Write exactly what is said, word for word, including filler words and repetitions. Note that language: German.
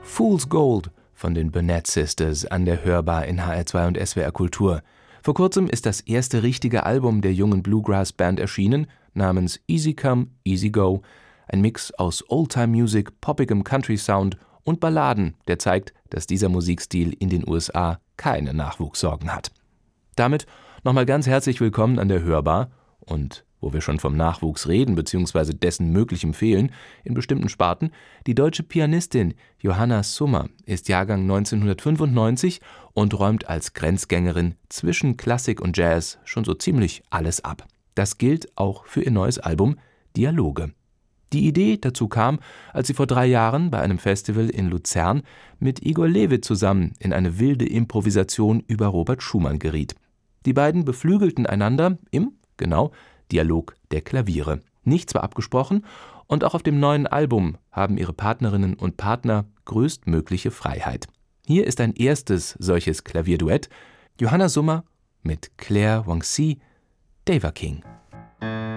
Fool's Gold von den Burnett Sisters an der Hörbar in H R zwei und S W R Kultur. Vor kurzem ist das erste richtige Album der jungen Bluegrass-Band erschienen, namens Easy Come, Easy Go, ein Mix aus Oldtime-Music, poppigem Country-Sound und Balladen, der zeigt, dass dieser Musikstil in den U S A keine Nachwuchssorgen hat. Damit nochmal ganz herzlich willkommen an der Hörbar und wo wir schon vom Nachwuchs reden bzw. dessen möglichem Fehlen in bestimmten Sparten, die deutsche Pianistin Johanna Summer ist Jahrgang neunzehnhundertfünfundneunzig und räumt als Grenzgängerin zwischen Klassik und Jazz schon so ziemlich alles ab. Das gilt auch für ihr neues Album Dialoge. Die Idee dazu kam, als sie vor drei Jahren bei einem Festival in Luzern mit Igor Levit zusammen in eine wilde Improvisation über Robert Schumann geriet. Die beiden beflügelten einander im, genau, Dialog der Klaviere. Nichts war abgesprochen und auch auf dem neuen Album haben ihre Partnerinnen und Partner größtmögliche Freiheit. Hier ist ein erstes solches Klavierduett. Johanna Summer mit Claire Wang-Si, Deva King.